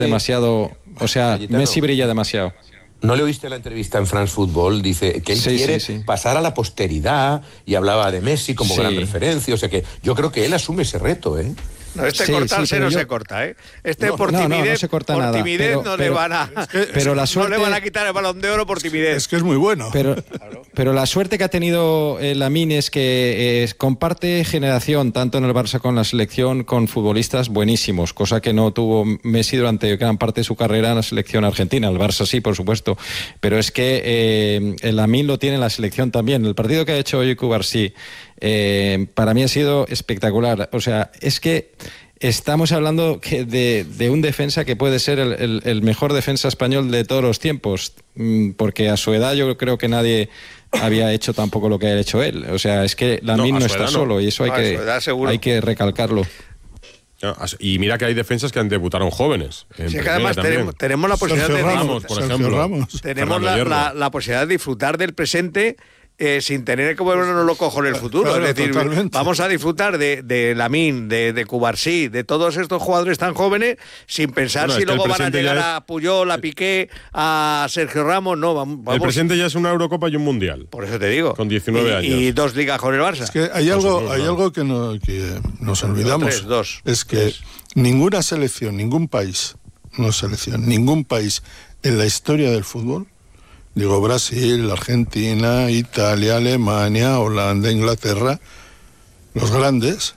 demasiado, o sea, Cayetano, Messi brilla demasiado. ¿No le oíste la entrevista en France Football? Dice que él quiere pasar a la posteridad y hablaba de Messi como gran referencia. O sea que yo creo que él asume ese reto, ¿eh? No, cortarse no se corta, ¿eh? Por timidez, no se corta nada. Timidez no le van a... Pero la suerte, no le van a quitar el Balón de Oro por timidez. Es que es muy bueno. Pero la suerte que ha tenido Lamine es que comparte generación, tanto en el Barça como en la selección, con futbolistas buenísimos, cosa que no tuvo Messi durante gran parte de su carrera en la selección argentina. El Barça sí, por supuesto. Pero es que Lamine lo tiene en la selección también. El partido que ha hecho hoy Cubarsí, para mí ha sido espectacular. O sea, es que estamos hablando de un defensa que puede ser el mejor defensa español de todos los tiempos, porque a su edad yo creo que nadie había hecho tampoco lo que ha hecho él. O sea, es que Lamine no está solo, y eso hay que recalcarlo. Y mira que hay defensas que han debutado jóvenes. Sí, que además tenemos la posibilidad tenemos la posibilidad de disfrutar del presente sin tener que volvernos locos en el futuro. Claro, es decir, totalmente. vamos a disfrutar de Lamine, de Cubarsí, de todos estos jugadores tan jóvenes, sin pensar si luego van a llegar a Puyol, a Piqué, a Sergio Ramos. No, vamos. El presente ya es una Eurocopa y un Mundial. Por eso te digo. Con 19 años. Y 2 ligas con el Barça. Es que hay algo que nos olvidamos. Es que ninguna selección, ningún país en la historia del fútbol, digo Brasil, Argentina, Italia, Alemania, Holanda, Inglaterra, los grandes,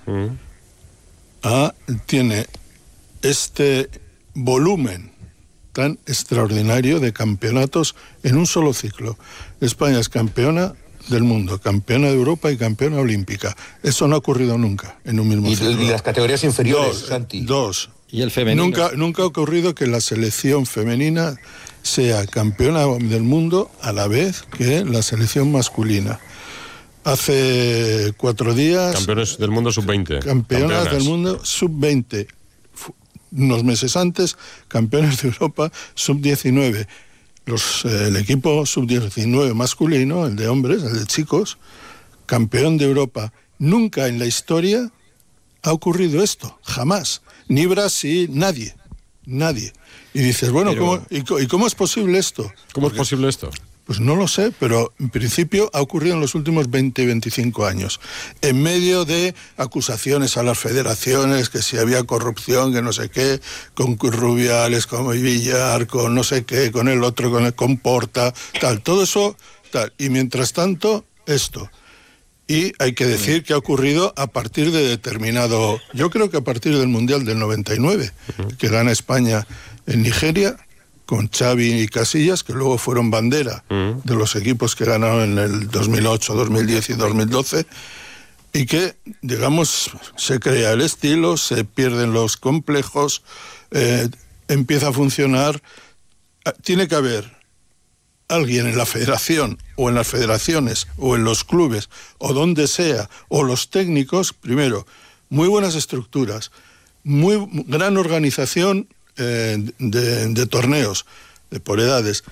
tiene este volumen tan extraordinario de campeonatos en un solo ciclo. España es campeona del mundo, campeona de Europa y campeona olímpica. Eso no ha ocurrido nunca en un mismo ciclo. ¿Y las categorías inferiores, Santi? Dos. ¿Y el femenino? Nunca ha ocurrido que la selección femenina sea campeona del mundo a la vez que la selección masculina. Hace 4 días... Campeones del mundo sub-20. Campeonas del mundo sub-20. Unos meses antes, campeones de Europa sub-19. El equipo sub-19 masculino, el de hombres, el de chicos, campeón de Europa. Nunca en la historia ha ocurrido esto, jamás. Ni Brasil, nadie. Y dices, bueno, ¿cómo es posible esto? ¿Cómo es posible esto? Pues no lo sé, pero en principio ha ocurrido en los últimos 20, 25 años. En medio de acusaciones a las federaciones, que si había corrupción, que no sé qué, con Rubiales, con Villar, con no sé qué, con el otro, con Porta, tal, todo eso, tal. Y mientras tanto, esto. Y hay que decir que ha ocurrido a partir de determinado... Yo creo que a partir del Mundial del 99, que gana España en Nigeria, con Xavi y Casillas, que luego fueron bandera de los equipos que ganaron en el 2008, 2010 y 2012, y que, digamos, se crea el estilo, se pierden los complejos, empieza a funcionar. Tiene que haber alguien en la federación o en las federaciones o en los clubes o donde sea, o los técnicos, primero, muy buenas estructuras, muy gran organización de torneos, por edades,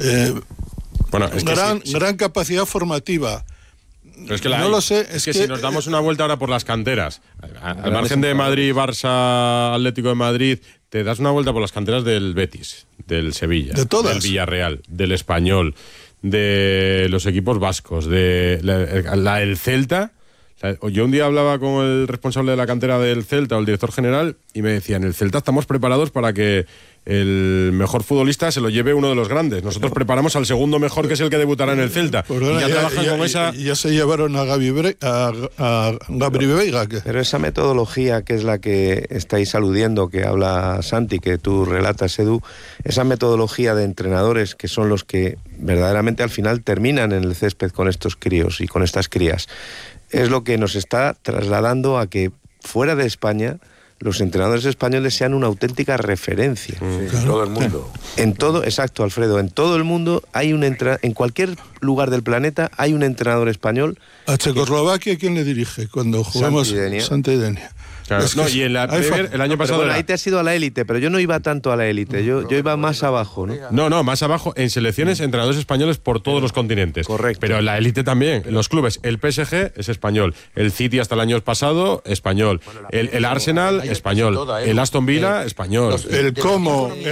gran capacidad formativa. Pero es que no lo sé, es que si nos damos una vuelta ahora por las canteras, al margen de Madrid, Barça, Atlético de Madrid, te das una vuelta por las canteras del Betis, del Sevilla, de todas, del Villarreal, del Español, de los equipos vascos, de el Celta. Yo un día hablaba con el responsable de la cantera del Celta, o el director general, y me decía, en el Celta estamos preparados para que el mejor futbolista se lo lleve uno de los grandes. Nosotros preparamos al segundo mejor, que es el que debutará en el Celta. Ya se llevaron a Gabri Veiga. Pero esa metodología, que es la que estáis aludiendo, que habla Santi, que tú relatas, Edu, esa metodología de entrenadores que son los que verdaderamente al final terminan en el césped con estos críos y con estas crías, es lo que nos está trasladando a que fuera de España los entrenadores españoles sean una auténtica referencia. En todo el mundo. Exacto, Alfredo. En todo el mundo hay en cualquier lugar del planeta hay un entrenador español. ¿A Checoslovaquia quién le dirige cuando jugamos? Santidenia. Santidenia. Claro. No, y en la Premier, el año pasado. Bueno, ahí te has ido a la élite, pero yo no iba tanto a la élite, yo iba más abajo, ¿no? No, más abajo, en selecciones, entrenadores españoles por todos los continentes. Correcto. Pero en la élite también, en los clubes. El PSG es español, el City hasta el año pasado, español, el Arsenal, español, el Aston Villa, español. El cómo